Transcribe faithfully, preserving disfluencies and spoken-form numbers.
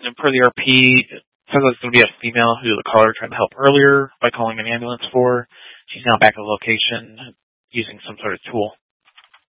and per the R P, it says it's going to be a female who the caller tried to help earlier by calling an ambulance for. She's now back at the location using some sort of tool.